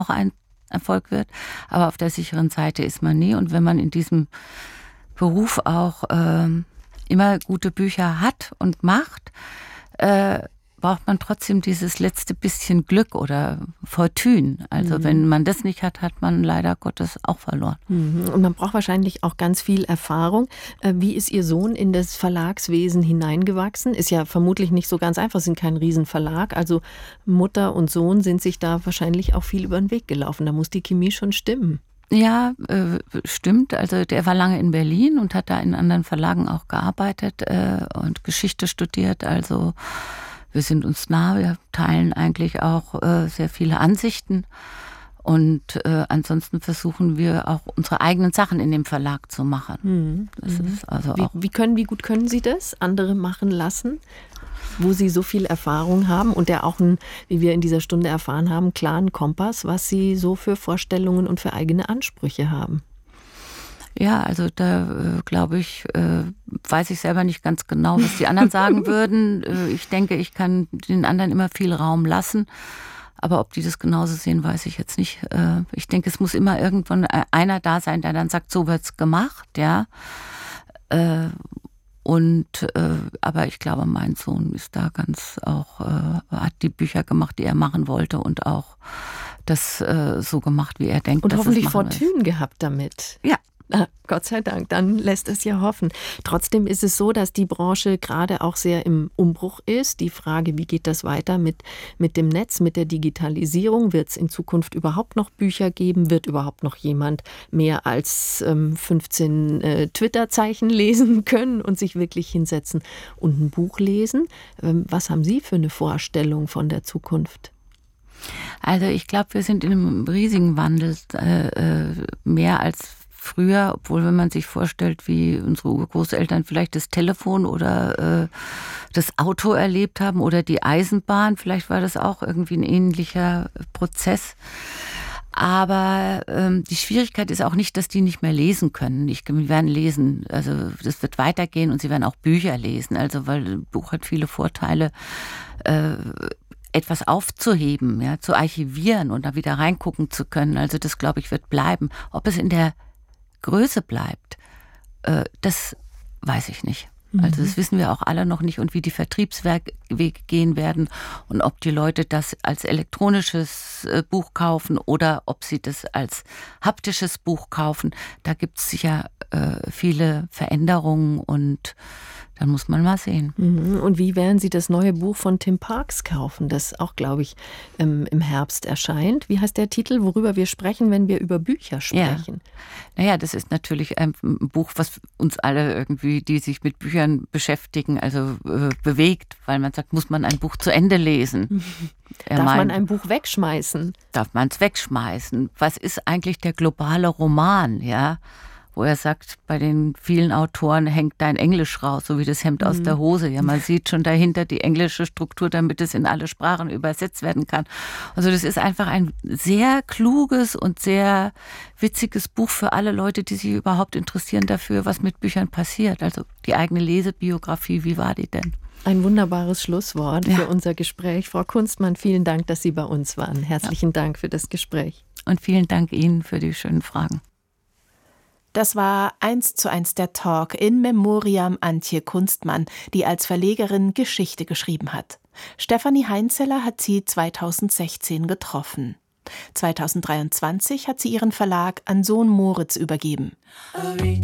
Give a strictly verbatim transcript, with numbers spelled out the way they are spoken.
ein Erfolg wird. Aber auf der sicheren Seite ist man nie. Und wenn man in diesem Beruf auch ähm, immer gute Bücher hat und macht, äh, braucht man trotzdem dieses letzte bisschen Glück oder Fortune. Also mhm. wenn man das nicht hat, hat man leider Gottes auch verloren. Mhm. Und man braucht wahrscheinlich auch ganz viel Erfahrung. Wie ist Ihr Sohn in das Verlagswesen hineingewachsen? Ist ja vermutlich nicht so ganz einfach, es sind kein Riesenverlag. Also Mutter und Sohn sind sich da wahrscheinlich auch viel über den Weg gelaufen. Da muss die Chemie schon stimmen. Ja, äh, stimmt. Also der war lange in Berlin und hat da in anderen Verlagen auch gearbeitet äh, und Geschichte studiert. Also wir sind uns nah, wir teilen eigentlich auch äh, sehr viele Ansichten. Und äh, ansonsten versuchen wir auch unsere eigenen Sachen in dem Verlag zu machen. Mhm. Das ist also wie, auch wie, können, wie gut können Sie das, andere machen lassen, wo Sie so viel Erfahrung haben und der auch, einen, wie wir in dieser Stunde erfahren haben, klaren Kompass, was Sie so für Vorstellungen und für eigene Ansprüche haben? Ja, also da äh, glaube ich, äh, weiß ich selber nicht ganz genau, was die anderen sagen würden. Äh, ich denke, ich kann den anderen immer viel Raum lassen. Aber ob die das genauso sehen, weiß ich jetzt nicht. Äh, ich denke, es muss immer irgendwann einer da sein, der dann sagt, so wird's gemacht, ja. Äh, und äh, aber ich glaube, mein Sohn ist da ganz auch, äh, hat die Bücher gemacht, die er machen wollte und auch das äh, so gemacht, wie er denkt. Und dass hoffentlich es machen Fortune gehabt damit. Ja. Ah, Gott sei Dank, dann lässt es ja hoffen. Trotzdem ist es so, dass die Branche gerade auch sehr im Umbruch ist. Die Frage, wie geht das weiter mit, mit dem Netz, mit der Digitalisierung? Wird es in Zukunft überhaupt noch Bücher geben? Wird überhaupt noch jemand mehr als ähm, fünfzehn äh, Twitter-Zeichen lesen können und sich wirklich hinsetzen und ein Buch lesen? Ähm, was haben Sie für eine Vorstellung von der Zukunft? Also ich glaube, wir sind in einem riesigen Wandel, äh, mehr als früher, obwohl wenn man sich vorstellt, wie unsere Urgroßeltern vielleicht das Telefon oder äh, das Auto erlebt haben oder die Eisenbahn, vielleicht war das auch irgendwie ein ähnlicher Prozess. Aber ähm, die Schwierigkeit ist auch nicht, dass die nicht mehr lesen können. Die werden lesen, also das wird weitergehen und sie werden auch Bücher lesen. Also weil ein Buch hat viele Vorteile, äh, etwas aufzuheben, ja, zu archivieren und da wieder reingucken zu können. Also das, glaube ich, wird bleiben. Ob es in der Größe bleibt, äh, das weiß ich nicht. Mhm. Also das wissen wir auch alle noch nicht und wie die Vertriebswege gehen werden und ob die Leute das als elektronisches äh, Buch kaufen oder ob sie das als haptisches Buch kaufen. Da gibt es sicher äh, viele Veränderungen und dann muss man mal sehen. Und wie werden Sie das neue Buch von Tim Parks kaufen, das auch, glaube ich, im Herbst erscheint? Wie heißt der Titel, worüber wir sprechen, wenn wir über Bücher sprechen? Ja. Naja, das ist natürlich ein Buch, was uns alle irgendwie, die sich mit Büchern beschäftigen, also äh, bewegt, weil man sagt, muss man ein Buch zu Ende lesen? Er darf meint, man ein Buch wegschmeißen? Darf man es wegschmeißen? Was ist eigentlich der globale Roman, ja? Wo er sagt, bei den vielen Autoren hängt dein Englisch raus, so wie das Hemd mhm. aus der Hose. Ja, man sieht schon dahinter die englische Struktur, damit es in alle Sprachen übersetzt werden kann. Also das ist einfach ein sehr kluges und sehr witziges Buch für alle Leute, die sich überhaupt interessieren dafür, was mit Büchern passiert. Also die eigene Lesebiografie, wie war die denn? Ein wunderbares Schlusswort ja. für unser Gespräch. Frau Kunstmann, vielen Dank, dass Sie bei uns waren. Herzlichen ja. Dank für das Gespräch. Und vielen Dank Ihnen für die schönen Fragen. Das war eins zu eins der Talk in Memoriam Antje Kunstmann, die als Verlegerin Geschichte geschrieben hat. Stefanie Heinzeller hat sie zweitausendsechzehn getroffen. zweitausenddreiundzwanzig hat sie ihren Verlag an Sohn Moritz übergeben.